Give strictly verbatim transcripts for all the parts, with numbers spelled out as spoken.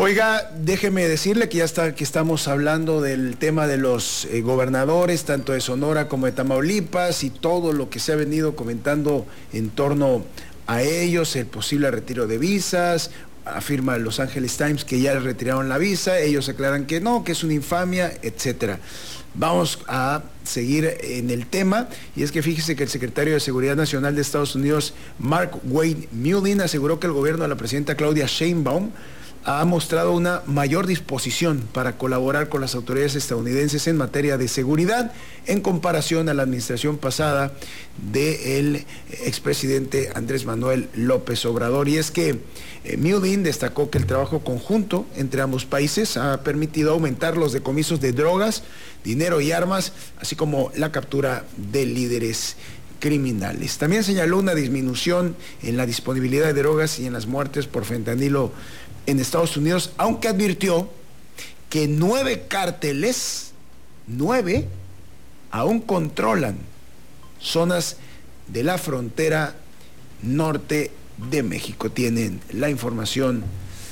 Oiga, déjeme decirle que ya está, que estamos hablando del tema de los eh, gobernadores, tanto de Sonora como de Tamaulipas, y todo lo que se ha venido comentando en torno a ellos, el posible retiro de visas. Afirma Los Angeles Times que ya les retiraron la visa, ellos aclaran que no, que es una infamia, etcétera. Vamos a seguir en el tema, y es que fíjese que el secretario de Seguridad Nacional de Estados Unidos, Mark Wayne Mullin, aseguró que el gobierno de la presidenta Claudia Sheinbaum ha mostrado una mayor disposición para colaborar con las autoridades estadounidenses en materia de seguridad en comparación a la administración pasada del expresidente Andrés Manuel López Obrador. Y es que eh, Mullin destacó que el trabajo conjunto entre ambos países ha permitido aumentar los decomisos de drogas, dinero y armas, así como la captura de líderes criminales. También señaló una disminución en la disponibilidad de drogas y en las muertes por fentanilo en Estados Unidos, aunque advirtió que nueve cárteles, nueve, aún controlan zonas de la frontera norte de México. Tienen la información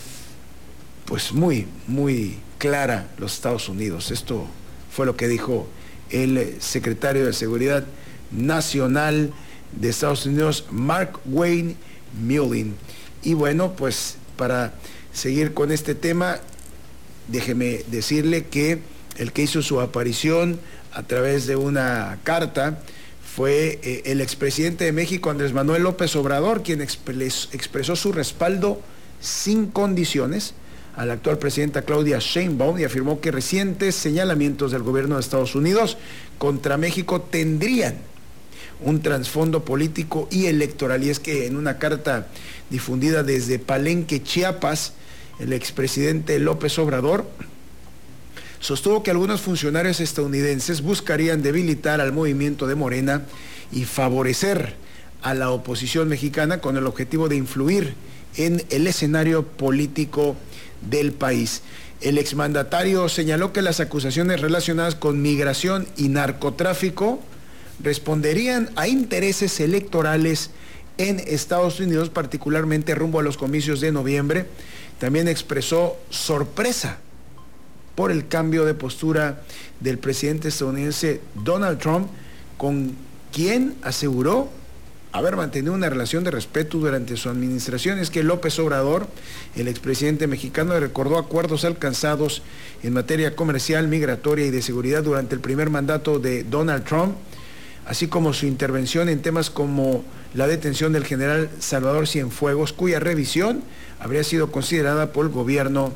pues muy, muy clara los Estados Unidos. Esto fue lo que dijo el secretario de Seguridad Nacional de Estados Unidos, Mark Wayne Mullin. Y bueno, pues para seguir con este tema, déjeme decirle que el que hizo su aparición a través de una carta fue eh, el expresidente de México, Andrés Manuel López Obrador, quien expres, expresó su respaldo sin condiciones a la actual presidenta Claudia Sheinbaum y afirmó que recientes señalamientos del gobierno de Estados Unidos contra México tendrían un trasfondo político y electoral. Y es que en una carta difundida desde Palenque, Chiapas, el expresidente López Obrador sostuvo que algunos funcionarios estadounidenses buscarían debilitar al movimiento de Morena y favorecer a la oposición mexicana con el objetivo de influir en el escenario político del país. El exmandatario señaló que las acusaciones relacionadas con migración y narcotráfico responderían a intereses electorales en Estados Unidos, particularmente rumbo a los comicios de noviembre. También expresó sorpresa por el cambio de postura del presidente estadounidense Donald Trump, con quien aseguró haber mantenido una relación de respeto durante su administración. Es que López Obrador, el expresidente mexicano, recordó acuerdos alcanzados en materia comercial, migratoria y de seguridad durante el primer mandato de Donald Trump, así como su intervención en temas como la detención del general Salvador Cienfuegos, cuya revisión habría sido considerada por el gobierno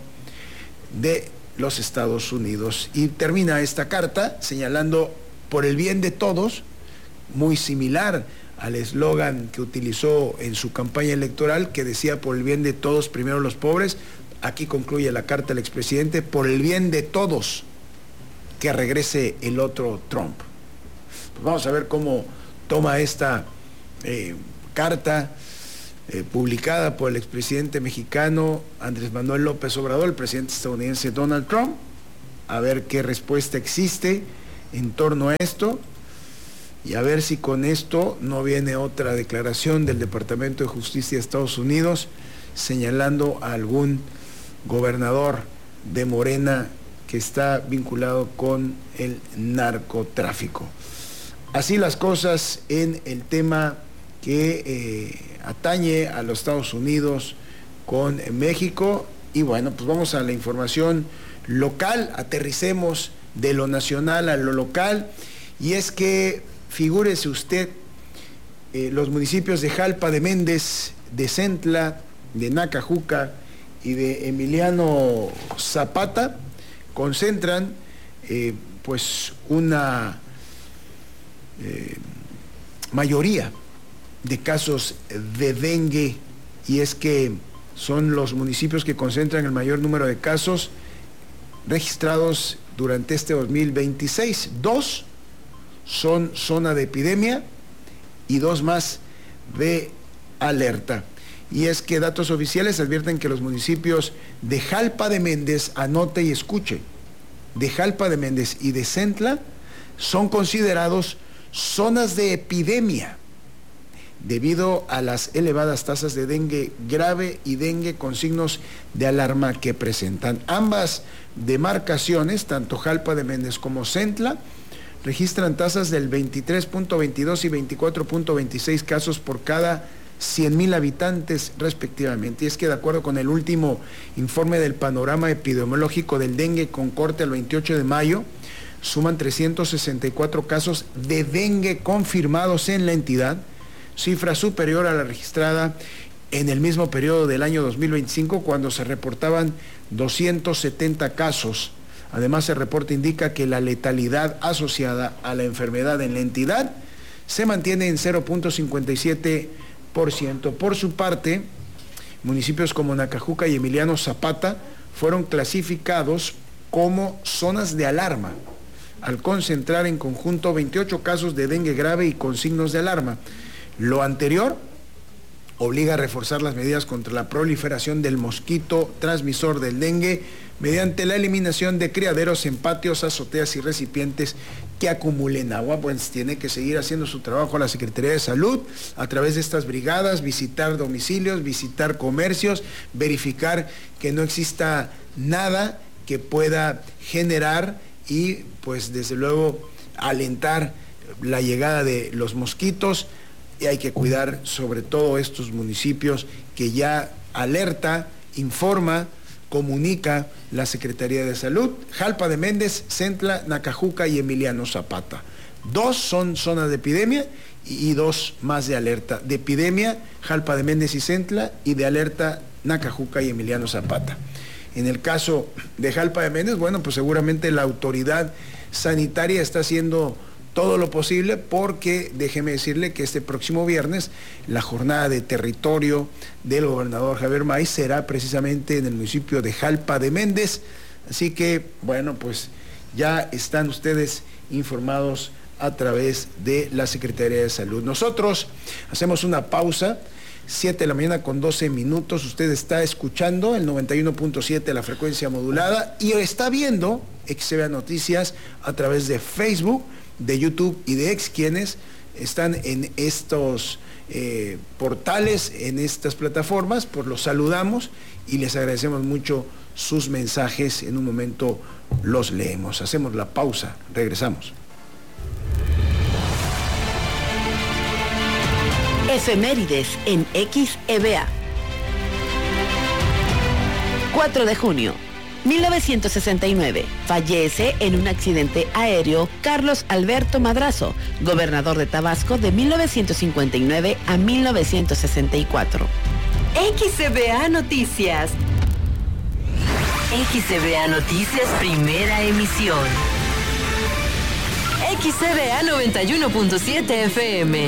de los Estados Unidos. Y termina esta carta señalando por el bien de todos, muy similar al eslogan que utilizó en su campaña electoral, que decía por el bien de todos, primero los pobres. Aquí concluye la carta del expresidente: por el bien de todos, que regrese el otro Trump. Pues vamos a ver cómo toma esta eh, carta eh, publicada por el expresidente mexicano Andrés Manuel López Obrador, el presidente estadounidense Donald Trump, a ver qué respuesta existe en torno a esto, y a ver si con esto no viene otra declaración del Departamento de Justicia de Estados Unidos señalando a algún gobernador de Morena que está vinculado con el narcotráfico. Así las cosas en el tema que eh, atañe a los Estados Unidos con México. Y bueno, pues vamos a la información local, aterricemos de lo nacional a lo local, y es que figúrese usted, eh, los municipios de Jalpa de Méndez, de Centla, de Nacajuca y de Emiliano Zapata concentran eh, pues una eh, mayoría de casos de dengue, y es que son los municipios que concentran el mayor número de casos registrados durante este dos mil veintiséis. Dos son zona de epidemia y dos más de alerta. Y es que datos oficiales advierten que los municipios de Jalpa de Méndez, anote y escuche, de Jalpa de Méndez y de Centla son considerados zonas de epidemia debido a las elevadas tasas de dengue grave y dengue con signos de alarma que presentan. Ambas demarcaciones, tanto Jalpa de Méndez como Centla, registran tasas del veintitrés punto veintidós y veinticuatro punto veintiséis casos por cada cien mil habitantes respectivamente. Y es que de acuerdo con el último informe del panorama epidemiológico del dengue con corte al veintiocho de mayo, suman trescientos sesenta y cuatro casos de dengue confirmados en la entidad, cifra superior a la registrada en el mismo periodo del año dos mil veinticinco, cuando se reportaban doscientos setenta casos. Además, el reporte indica que la letalidad asociada a la enfermedad en la entidad se mantiene en cero punto cincuenta y siete por ciento. Por su parte, municipios como Nacajuca y Emiliano Zapata fueron clasificados como zonas de alarma, al concentrar en conjunto veintiocho casos de dengue grave y con signos de alarma. Lo anterior obliga a reforzar las medidas contra la proliferación del mosquito transmisor del dengue mediante la eliminación de criaderos en patios, azoteas y recipientes que acumulen agua. Pues tiene que seguir haciendo su trabajo la Secretaría de Salud a través de estas brigadas, visitar domicilios, visitar comercios, verificar que no exista nada que pueda generar y pues desde luego alentar la llegada de los mosquitos. Y hay que cuidar sobre todo estos municipios que ya alerta, informa, comunica la Secretaría de Salud: Jalpa de Méndez, Centla, Nacajuca y Emiliano Zapata. Dos son zonas de epidemia y dos más de alerta. De epidemia, Jalpa de Méndez y Centla, y de alerta, Nacajuca y Emiliano Zapata. En el caso de Jalpa de Méndez, bueno, pues seguramente la autoridad sanitaria está haciendo todo lo posible, porque déjeme decirle que este próximo viernes la jornada de territorio del gobernador Javier May será precisamente en el municipio de Jalpa de Méndez. Así que, bueno, pues ya están ustedes informados a través de la Secretaría de Salud. Nosotros hacemos una pausa, siete de la mañana con doce minutos. Usted está escuchando el noventa y uno punto siete, la frecuencia modulada, y está viendo X C V A Noticias a través de Facebook, de YouTube y de X, quienes están en estos eh, portales, en estas plataformas. Pues los saludamos y les agradecemos mucho sus mensajes. En un momento los leemos. Hacemos la pausa, regresamos. Efemérides en X E V A. cuatro de junio. mil novecientos sesenta y nueve. Fallece en un accidente aéreo Carlos Alberto Madrazo, gobernador de Tabasco de mil novecientos cincuenta y nueve a mil novecientos sesenta y cuatro. X E V A Noticias. X E V A Noticias, primera emisión. X E V A noventa y uno punto siete F M.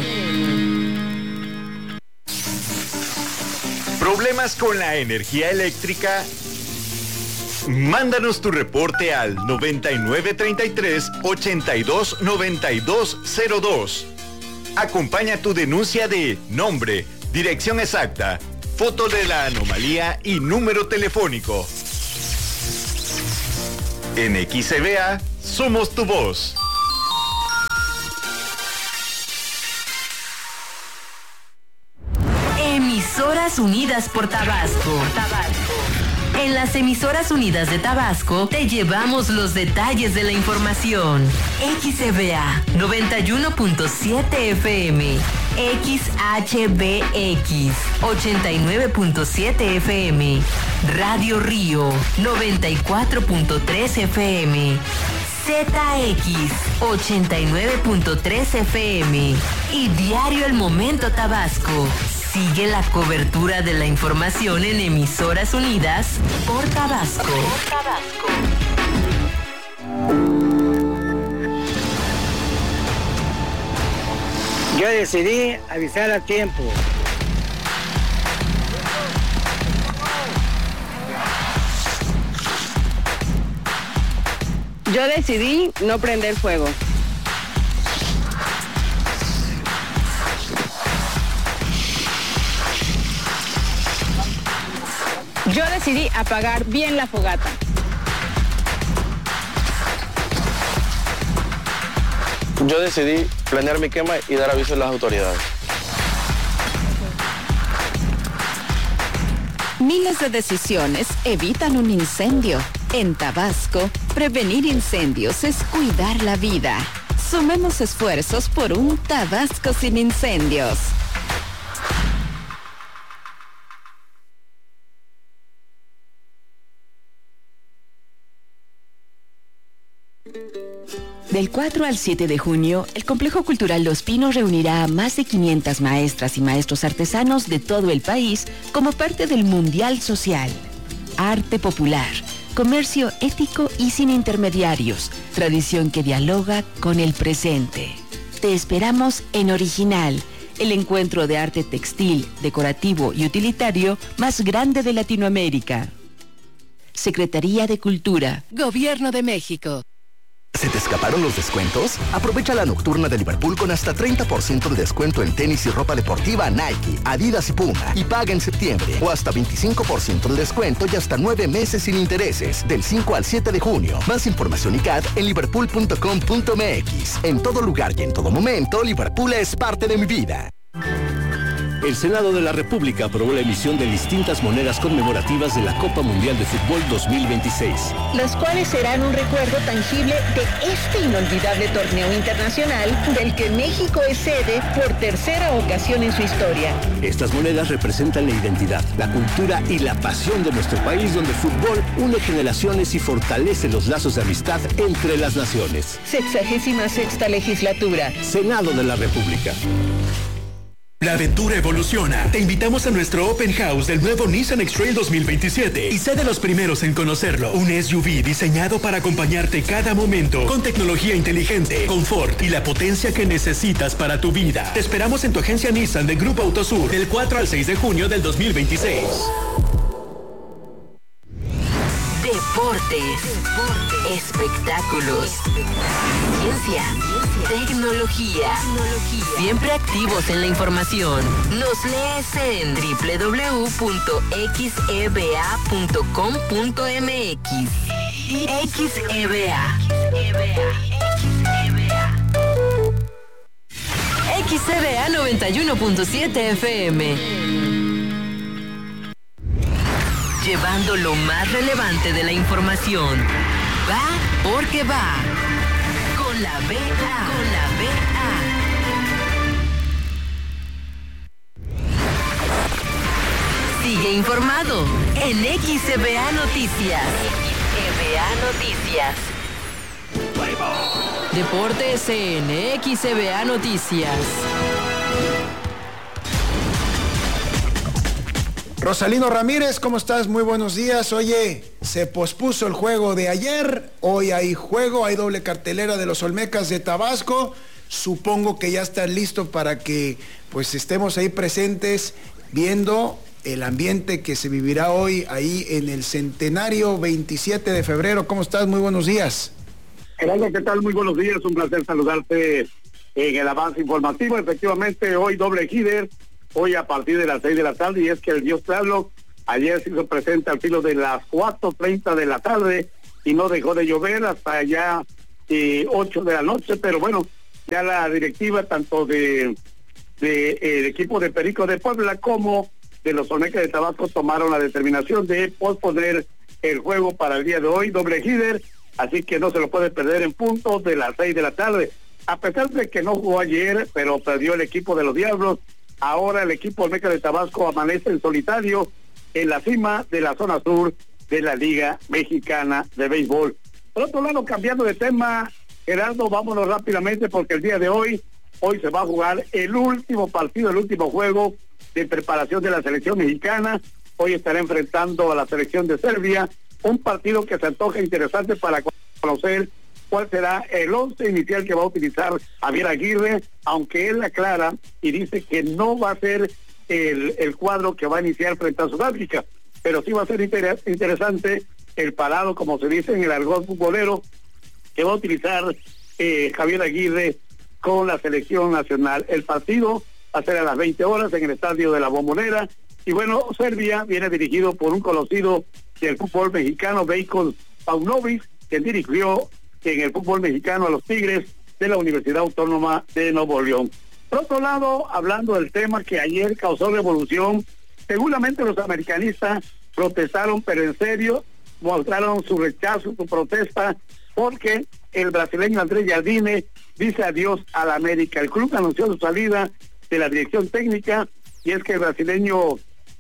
¿Problemas con la energía eléctrica? Mándanos tu reporte al noventa y nueve treinta y tres, ochenta y dos noventa y dos cero dos. Acompaña tu denuncia de nombre, dirección exacta, foto de la anomalía y número telefónico. En X E V A somos tu voz. Emisoras Unidas por Tabasco. Tabasco. En las Emisoras Unidas de Tabasco te llevamos los detalles de la información. X E V A noventa y uno punto siete F M, X H B X ochenta y nueve punto siete F M, Radio Río noventa y cuatro punto tres F M, Z X ochenta y nueve punto tres F M y Diario El Momento Tabasco. Sigue la cobertura de la información en Emisoras Unidas por Tabasco. Por Tabasco. Yo decidí avisar a tiempo. Yo decidí no prender fuego. Yo decidí apagar bien la fogata. Yo decidí planear mi quema y dar aviso a las autoridades. Miles de decisiones evitan un incendio. En Tabasco, prevenir incendios es cuidar la vida. Sumemos esfuerzos por un Tabasco sin incendios. Del cuatro al siete de junio, el Complejo Cultural Los Pinos reunirá a más de quinientas maestras y maestros artesanos de todo el país como parte del Mundial Social. Arte popular, comercio ético y sin intermediarios, tradición que dialoga con el presente. Te esperamos en Original, el encuentro de arte textil, decorativo y utilitario más grande de Latinoamérica. Secretaría de Cultura, Gobierno de México. ¿Se te escaparon los descuentos? Aprovecha la nocturna de Liverpool con hasta treinta por ciento de descuento en tenis y ropa deportiva Nike, Adidas y Puma y paga en septiembre. O hasta veinticinco por ciento de descuento y hasta nueve meses sin intereses. Del cinco al siete de junio. Más información y C A D en liverpool punto com punto m x. En todo lugar y en todo momento, Liverpool es parte de mi vida. El Senado de la República aprobó la emisión de distintas monedas conmemorativas de la Copa Mundial de Fútbol dos mil veintiséis. Las cuales serán un recuerdo tangible de este inolvidable torneo internacional del que México es sede por tercera ocasión en su historia. Estas monedas representan la identidad, la cultura y la pasión de nuestro país, donde el fútbol une generaciones y fortalece los lazos de amistad entre las naciones. Sexagésima sexta legislatura. Senado de la República. La aventura evoluciona. Te invitamos a nuestro Open House del nuevo Nissan X-Trail dos mil veintisiete y sé de los primeros en conocerlo. Un S U V diseñado para acompañarte cada momento con tecnología inteligente, confort y la potencia que necesitas para tu vida. Te esperamos en tu agencia Nissan de Grupo Autosur del cuatro al seis de junio del dos mil veintiséis. Deportes, Deportes. Espectáculos, ciencia, tecnología, siempre activos en la información. Nos lees en doble u doble u doble u punto x e b a punto com punto m x. X E B A. X E B A noventa y uno punto siete F M. Llevando lo más relevante de la información. Va porque va. Con la B A. Con la B A. Sigue informado en X E B A Noticias. X E B A Noticias. Deportes en X E B A Noticias. Rosalino Ramírez, ¿cómo estás? Muy buenos días. Oye, se pospuso el juego de ayer, hoy hay juego, hay doble cartelera de los Olmecas de Tabasco. Supongo que ya están listos para que pues estemos ahí presentes viendo el ambiente que se vivirá hoy ahí en el centenario veintisiete de febrero. ¿Cómo estás? Muy buenos días. Gerardo, ¿qué tal? Muy buenos días, un placer saludarte en el avance informativo. Efectivamente, hoy doble líder. Hoy a partir de las seis de la tarde, y es que el Dios Tlaloc ayer se hizo presente al filo de las cuatro treinta de la tarde y no dejó de llover hasta ya eh, ocho de la noche, pero bueno, ya la directiva tanto de, de eh, el equipo de Perico de Puebla como de los Olmecas de Tabasco tomaron la determinación de posponer el juego para el día de hoy, doble líder, así que no se lo puede perder en punto de las seis de la tarde. A pesar de que no jugó ayer, pero perdió el equipo de los Diablos. Ahora el equipo Olmeca de Tabasco amanece en solitario en la cima de la zona sur de la Liga Mexicana de Béisbol. Por otro lado, cambiando de tema, Gerardo, vámonos rápidamente porque el día de hoy, hoy se va a jugar el último partido, el último juego de preparación de la selección mexicana. Hoy estará enfrentando a la selección de Serbia, un partido que se antoja interesante para conocer cuál será el once inicial que va a utilizar Javier Aguirre, aunque él aclara y dice que no va a ser el, el cuadro que va a iniciar frente a Sudáfrica, pero sí va a ser inter interesante el parado, como se dice en el argot futbolero, que va a utilizar eh, Javier Aguirre con la selección nacional. El partido va a ser a las veinte horas en el estadio de La Bombonera, y bueno, Serbia viene dirigido por un conocido del fútbol mexicano, Veljko Paunovic, que dirigió en el fútbol mexicano a los Tigres de la Universidad Autónoma de Nuevo León. Por otro lado, hablando del tema que ayer causó revolución Seguramente los americanistas protestaron, pero en serio, mostraron su rechazo, su protesta, porque el brasileño Andrés Jardine dice adiós a la América. El club anunció su salida de la dirección técnica, y es que el brasileño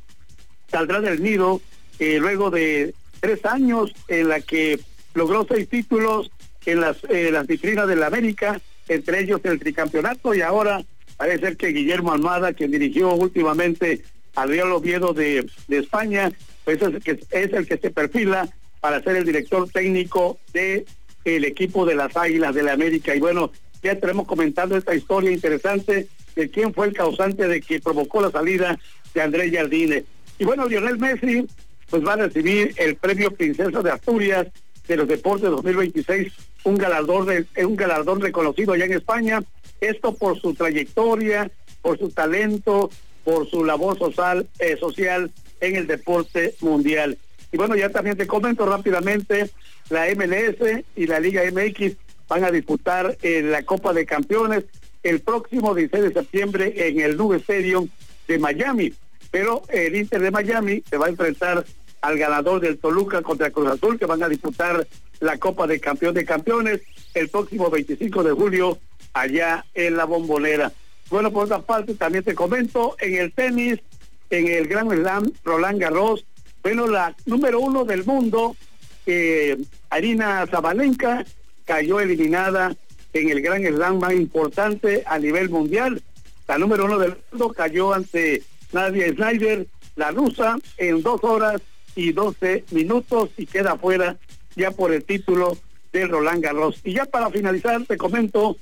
saldrá del nido eh, luego de tres años en la que logró seis títulos en las, eh, las vitrinas de la América, entre ellos el tricampeonato, y ahora parece ser que Guillermo Almada, quien dirigió últimamente al Real Oviedo de, de España, pues es el, que, es el que se perfila para ser el director técnico de el equipo de las Águilas de la América. Y bueno, ya estaremos comentando esta historia interesante de quién fue el causante de que provocó la salida de Andrés Jardine. Y bueno, Lionel Messi pues va a recibir el premio Princesa de Asturias de los Deportes dos mil veintiséis, un galardón de, un galardón reconocido allá en España, esto por su trayectoria, por su talento, por su labor social, eh, social en el deporte mundial. Y bueno, ya también te comento rápidamente, la M L S y la Liga M X van a disputar eh, la Copa de Campeones el próximo dieciséis de septiembre en el Nube Stadium de Miami, pero el Inter de Miami se va a enfrentar al ganador del Toluca contra Cruz Azul, que van a disputar la Copa de Campeón de Campeones el próximo veinticinco de julio allá en la Bombonera. Bueno, por otra parte, también te comento, en el tenis, en el Grand Slam Roland Garros, bueno, la número uno del mundo, eh, Aryna Sabalenka, cayó eliminada en el Grand Slam más importante a nivel mundial. La número uno del mundo cayó ante Nadia Snyder, la rusa, en dos horas y doce minutos, y queda fuera ya por el título del Roland Garros. Y ya para finalizar, te comento,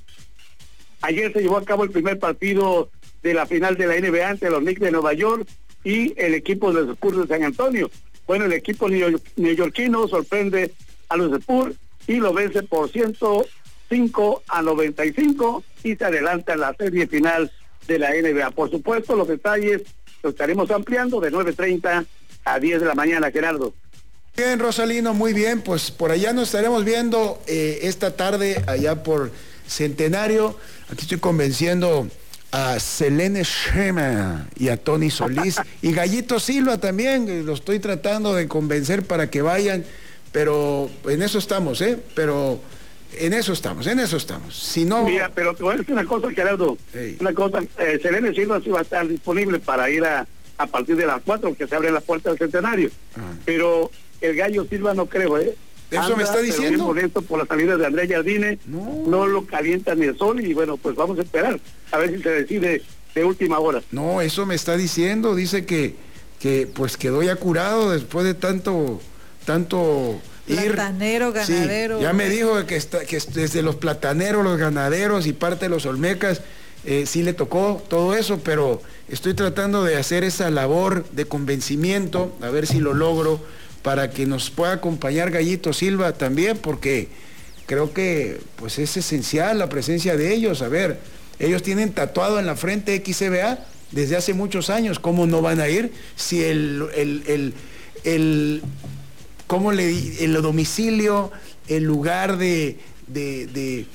ayer se llevó a cabo el primer partido de la final de la N B A entre los Knicks de Nueva York y el equipo de los Spurs de San Antonio. Bueno, el equipo neoyorquino sorprende a los Spurs y lo vence por ciento cinco a noventa y cinco y se adelanta en la serie final de la N B A. Por supuesto, los detalles los estaremos ampliando de nueve treinta a diez de la mañana, Gerardo. Bien, Rosalino, muy bien, pues por allá nos estaremos viendo eh, esta tarde, allá por Centenario. Aquí estoy convenciendo a Selene Schema y a Tony Solís y Gallito Silva también, lo estoy tratando de convencer para que vayan, pero en eso estamos, ¿eh? Pero en eso estamos, en eso estamos. Si no... Mira, pero te voy a decir una cosa, Gerardo, hey. una cosa, eh, Selene Silva sí va a estar disponible para ir a, a partir de las cuatro, que se abren las puertas del Centenario, ah. pero el Gallo Silva no creo, ¿eh? ¿Eso Anda, me está diciendo? Bien molesto por la salida de Andrés Jardine, no. no lo calienta ni el sol, y bueno, pues vamos a esperar a ver si se decide de última hora. No, eso me está diciendo, dice que, que pues quedó ya curado después de tanto, tanto ir. Platanero, ganadero. Sí, ya me dijo que, está, que desde los plataneros, los ganaderos y parte de los olmecas, eh, sí le tocó todo eso, pero estoy tratando de hacer esa labor de convencimiento, a ver si lo logro, para que nos pueda acompañar Gallito Silva también, porque creo que pues es esencial la presencia de ellos. A ver, ellos tienen tatuado en la frente X C B A desde hace muchos años, ¿cómo no van a ir? Si el, el, el, el, ¿cómo le, el domicilio, el lugar de, de, de,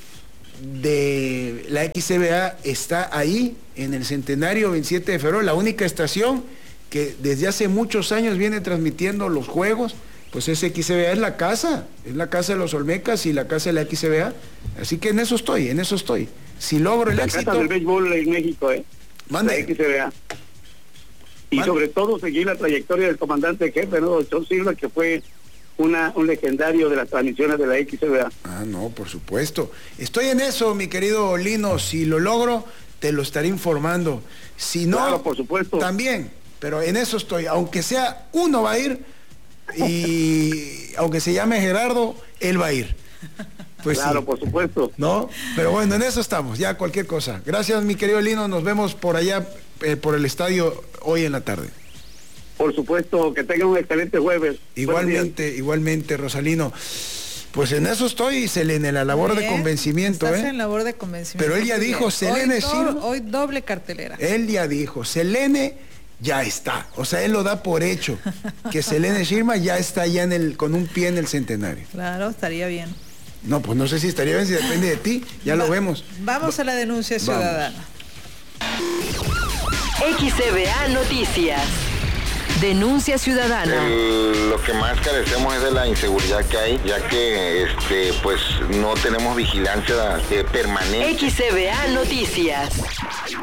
de la X C B A está ahí, en el Centenario veintisiete de febrero, la única estación que desde hace muchos años viene transmitiendo los juegos, pues ese X C B A es la casa, es la casa de los Olmecas y la casa de la X C B A, así que en eso estoy, en eso estoy. Si logro el la éxito... La casa del béisbol en México, ¿eh? Mande. La X C B A. Y Mande. Sobre todo seguir la trayectoria del comandante jefe, ¿no? John Silva, que fue una, un legendario de las transmisiones de la X C B A. Ah, no, por supuesto. Estoy en eso, mi querido Lino, si lo logro, te lo estaré informando. Si no, claro, por supuesto. También. Pero en eso estoy, aunque sea uno va a ir y aunque se llame Gerardo, él va a ir. Pues claro, sí. Por supuesto. ¿No? Pero bueno, en eso estamos, ya cualquier cosa. Gracias, mi querido Lino, nos vemos por allá, eh, por el estadio hoy en la tarde. Por supuesto, que tengan un excelente jueves. Igualmente, igualmente, Rosalino. Pues en eso estoy, Selene, en la labor Bien, de convencimiento. Estás ¿eh? en labor de convencimiento. Pero él ya dijo, Selene hoy, Silva. do, hoy doble cartelera. Él ya dijo, Selene ya está. O sea, él lo da por hecho. Que Selene Schirma ya está ya en el, con un pie en el Centenario. Claro, estaría bien. No, pues no sé si estaría bien, si depende de ti. Ya Va, lo vemos. Vamos a la denuncia ciudadana. X C B A Noticias. Denuncia ciudadana. El, lo que más carecemos es de la inseguridad que hay, ya que este pues no tenemos vigilancia eh, permanente. X C V A Noticias.